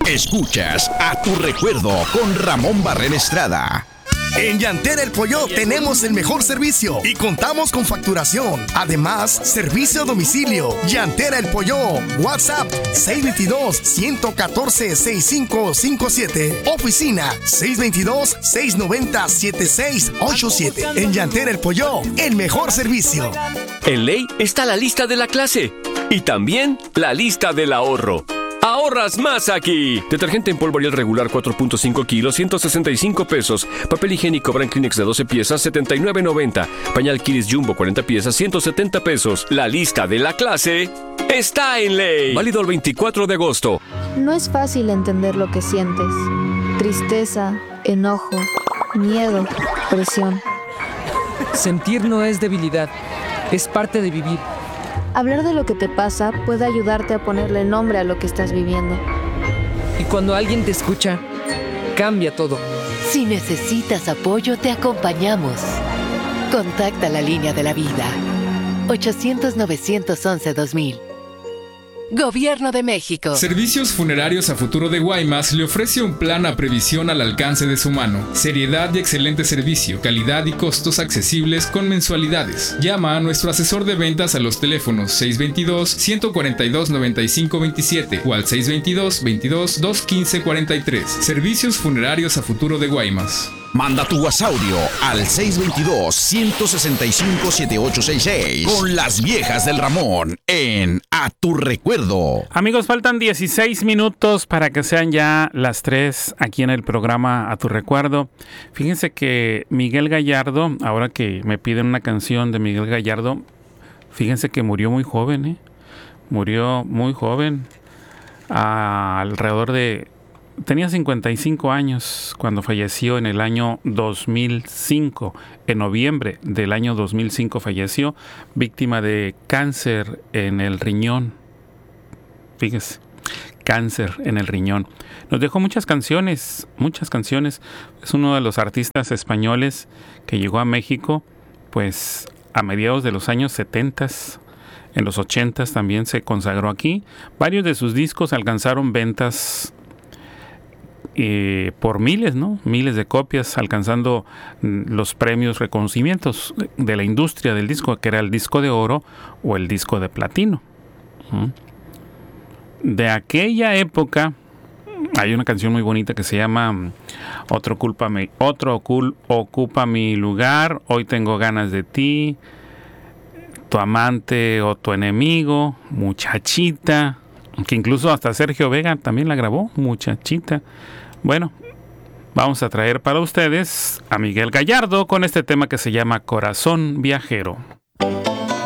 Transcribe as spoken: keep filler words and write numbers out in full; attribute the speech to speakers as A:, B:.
A: Escuchas A Tu Recuerdo con Ramón Barrera Estrada.
B: En Llantera El Pollo tenemos el mejor servicio y contamos con facturación. Además, servicio a domicilio. Llantera El Pollo. WhatsApp seis dos dos, uno uno cuatro, seis cinco cinco siete. Oficina seis dos dos, seis nueve cero, siete seis ocho siete. En Llantera El Pollo, el mejor servicio.
C: En Ley está la lista de la clase y también la lista del ahorro. ¡Ahorras más aquí! Detergente en polvo Ariel regular cuatro punto cinco kilos, ciento sesenta y cinco pesos. Papel higiénico Brand Kleenex de doce piezas, setenta y nueve noventa. Pañal Kiris Jumbo cuarenta piezas, ciento setenta pesos. La lista de la clase está en Ley. Válido el veinticuatro de agosto.
D: No es fácil entender lo que sientes. Tristeza, enojo, miedo, presión.
E: Sentir no es debilidad, es parte de vivir.
D: Hablar de lo que te pasa puede ayudarte a ponerle nombre a lo que estás viviendo.
E: Y cuando alguien te escucha, cambia todo.
F: Si necesitas apoyo, te acompañamos. Contacta la línea de la vida. ochocientos, novecientos once, dos mil. Gobierno de México.
G: Servicios Funerarios a Futuro de Guaymas le ofrece un plan a previsión al alcance de su mano. Seriedad y excelente servicio, calidad y costos accesibles con mensualidades. Llama a nuestro asesor de ventas a los teléfonos seis dos dos, uno cuatro dos, nueve cinco dos siete o al seis dos dos, veintidós, doscientos quince cuarenta y tres. Servicios Funerarios a Futuro de Guaymas.
A: Manda tu WhatsApp al seis dos dos, uno seis cinco, siete ocho seis seis con las viejas del Ramón en A Tu Recuerdo.
H: Amigos, faltan dieciséis minutos para que sean ya las tres aquí en el programa A Tu Recuerdo. Fíjense que Miguel Gallardo, ahora que me piden una canción de Miguel Gallardo, fíjense que murió muy joven, ¿eh? Murió muy joven, a alrededor de... Tenía cincuenta y cinco años cuando falleció en el año dos mil cinco. En noviembre del año dos mil cinco falleció, víctima de cáncer en el riñón. Fíjese, cáncer en el riñón. Nos dejó muchas canciones, muchas canciones. Es uno de los artistas españoles que llegó a México, pues a mediados de los años setenta. En los ochenta también se consagró aquí. Varios de sus discos alcanzaron ventas Eh, por miles, ¿no? Miles de copias, alcanzando los premios, reconocimientos de la industria del disco, que era el disco de oro o el disco de platino. ¿Mm? De aquella época hay una canción muy bonita que se llama Otro culpa me, otro cul, ocupa mi lugar, hoy tengo ganas de ti, tu amante o tu enemigo, muchachita, que incluso hasta Sergio Vega también la grabó, muchachita. Bueno, vamos a traer para ustedes a Miguel Gallardo con este tema que se llama Corazón Viajero.